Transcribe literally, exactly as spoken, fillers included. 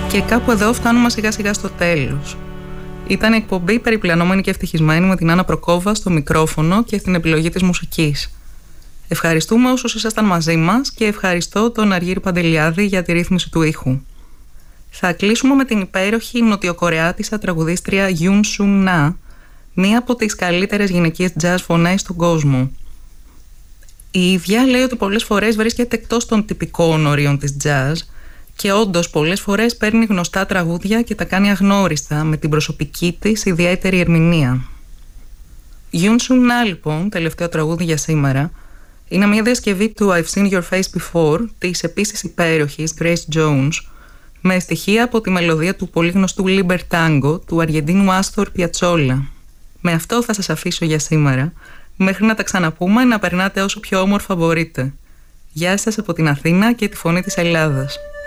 Και κάπου εδώ φτάνουμε σιγά σιγά στο τέλος. Ήταν η εκπομπή Περιπλανόμενη και Ευτυχισμένη με την Άννα Προκόβα στο μικρόφωνο και στην επιλογή της μουσικής. Ευχαριστούμε όσους ήσασταν μαζί μας και ευχαριστώ τον Αργύρη Παντελιάδη για τη ρύθμιση του ήχου. Θα κλείσουμε με την υπέροχη νοτιοκορεάτισσα τραγουδίστρια Yoon Sun Na, μία από τις καλύτερες γυναικείες jazz φωνές στον κόσμο. Η ίδια λέει ότι πολλές φορές βρίσκεται εκτός των τυπικών ορίων της jazz και όντως πολλές φορές παίρνει γνωστά τραγούδια και τα κάνει αγνώριστα με την προσωπική της ιδιαίτερη ερμηνεία. Yoon Sun Na, λοιπόν, τελευταίο τραγούδι για σήμερα, είναι μια διασκευή του I've Seen Your Face Before της επίσης υπέροχης Grace Jones, με στοιχεία από τη μελωδία του πολύ γνωστού Libertango του Αργεντίνου Άστορ Πιατσόλα. Με αυτό θα σας αφήσω για σήμερα. Μέχρι να τα ξαναπούμε, να περνάτε όσο πιο όμορφα μπορείτε. Γεια σας από την Αθήνα και τη φωνή της Ελλάδας.